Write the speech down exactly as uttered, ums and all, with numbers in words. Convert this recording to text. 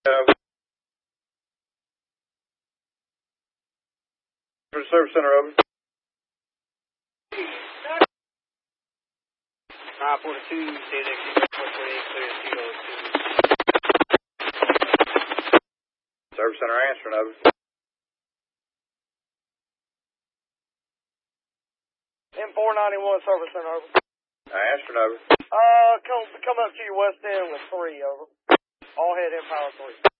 Over. For the service center, over. five forty-two, state exit four forty-eight, clear Kilo two. Service center answering, over. M four ninety-one, service center, over. Answering, over. Uh, come, come up to your west end with three, over. All head in power three.